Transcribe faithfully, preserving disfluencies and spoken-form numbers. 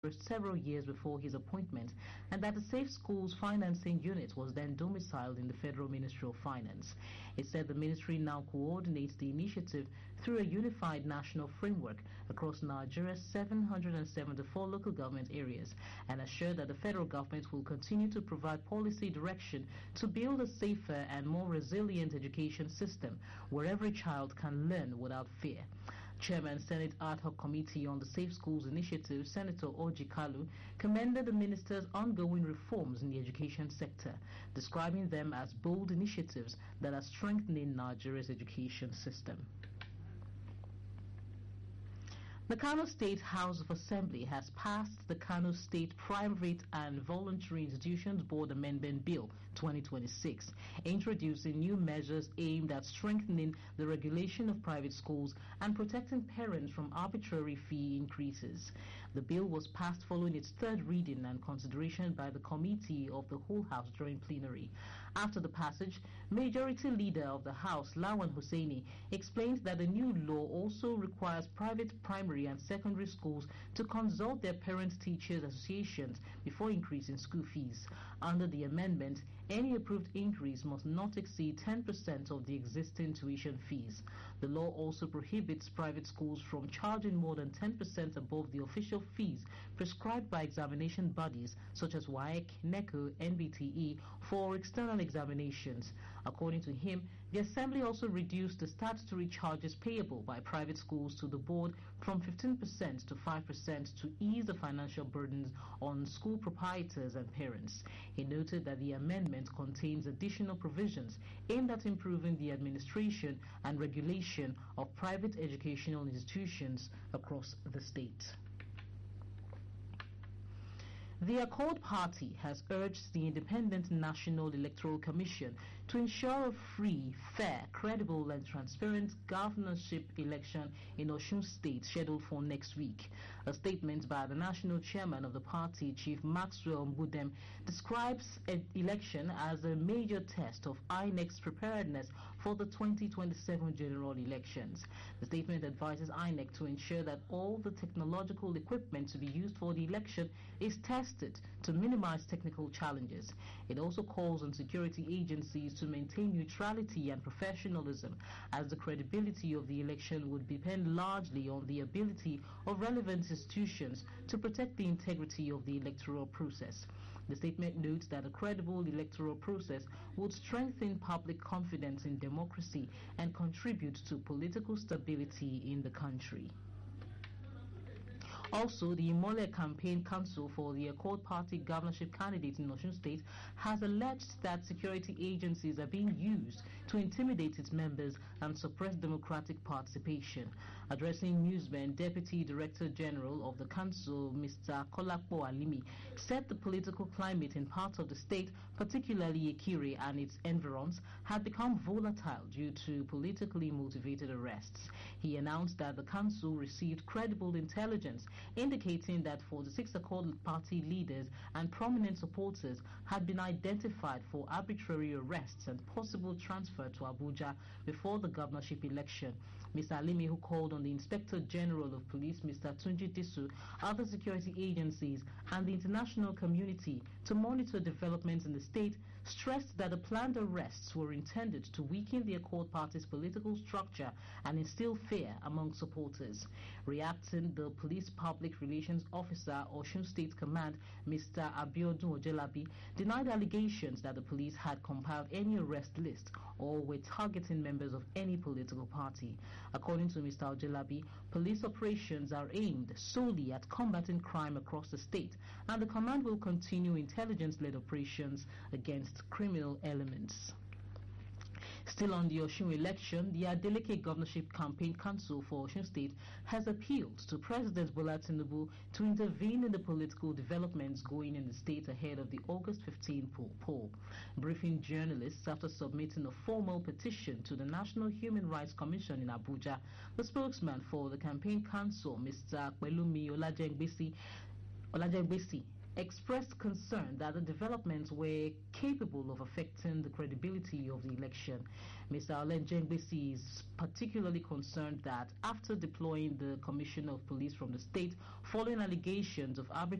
several years before his appointment, and that the Safe Schools Financing Unit was then domiciled in the Federal Ministry of Finance. It said the ministry now coordinates the initiative through a unified national framework across Nigeria's seven hundred seventy-four local government areas, and assured that the federal government will continue to provide policy direction to build a safer and more resilient education system where every child can learn without fear. Chairman Senate Ad Hoc Committee on the Safe Schools Initiative, Senator Orji Kalu, commended the minister's ongoing reforms in the education sector, describing them as bold initiatives that are strengthening Nigeria's education system. The Kano State House of Assembly has passed the Kano State Private and Voluntary Institutions Board Amendment Bill twenty twenty-six, introducing new measures aimed at strengthening the regulation of private schools and protecting parents from arbitrary fee increases. The bill was passed following its third reading and consideration by the Committee of the Whole House during plenary. After the passage, Majority Leader of the House, Lawan Hussaini, explained that the new law also requires private primary and secondary schools to consult their parent-teachers associations before increasing school fees. Under the amendment, any approved increase must not exceed ten percent of the existing tuition fees. The law also prohibits private schools from charging more than ten percent above the official fees prescribed by examination bodies such as W A E C, NECO, N B T E for external examinations. According to him, the Assembly also reduced the statutory charges payable by private schools to the board from fifteen percent to five percent to ease the financial burdens on school proprietors and parents. He noted that the amendment contains additional provisions aimed at improving the administration and regulation of private educational institutions across the state. The Accord Party has urged the Independent National Electoral Commission to ensure a free, fair, credible and transparent governorship election in Osun State scheduled for next week. A statement by the national chairman of the party, Chief Maxwell Mbudem, describes an election as a major test of I N E C's preparedness for the twenty twenty-seven general elections. The statement advises I N E C to ensure that all the technological equipment to be used for the election is tested to minimize technical challenges. It also calls on security agencies to maintain neutrality and professionalism, as the credibility of the election would depend largely on the ability of relevant institutions to protect the integrity of the electoral process. The statement notes that a credible electoral process would strengthen public confidence in democracy and contribute to political stability in the country. Also, the Imole Campaign Council for the Accord Party governorship candidate in Osun State has alleged that security agencies are being used to intimidate its members and suppress democratic participation. Addressing newsmen, Deputy Director General of the Council, Mister Kolakpo Alimi, said the political climate in parts of the state, particularly Ikire and its environs, had become volatile due to politically motivated arrests. He announced that the council received credible intelligence indicating that forty-six Accord Party leaders and prominent supporters had been identified for arbitrary arrests and possible transfer to Abuja before the governorship election. Mister Alimi, who called on the Inspector General of Police, Mister Tunji Disu, other security agencies and the international community to monitor developments in the state, stressed that the planned arrests were intended to weaken the Accord Party's political structure and instill fear among supporters. Reacting, the Police Public Relations Officer, Osun State Command, Mister Abiodun Ojelabi, denied allegations that the police had compiled any arrest list or were targeting members of any political party. According to Mister Ojelabi, police operations are aimed solely at combating crime across the state, and the command will continue intelligence-led operations against criminal elements. Still on the Osun election, the Adeleke Governorship Campaign Council for Osun State has appealed to President Bola Tinubu to intervene in the political developments going in the state ahead of the August fifteenth poll. Briefing journalists after submitting a formal petition to the National Human Rights Commission in Abuja, the spokesman for the Campaign Council, Mister Pelumi Olajengbesi, Olajengbesi expressed concern that the developments were capable of affecting the credibility of the election. Mister Alen Jengbesi is particularly concerned that after deploying the Commissioner of Police from the state following allegations of arbitrary